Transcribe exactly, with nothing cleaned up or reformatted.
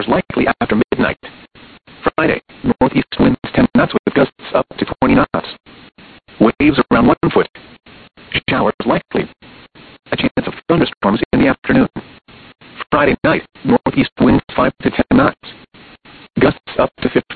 likely after midnight. Friday, northeast winds ten knots with gusts up to twenty knots. Waves around one foot. Showers likely. A chance of thunderstorms in the afternoon. Friday night, northeast winds five to ten knots. Gusts up to fifteen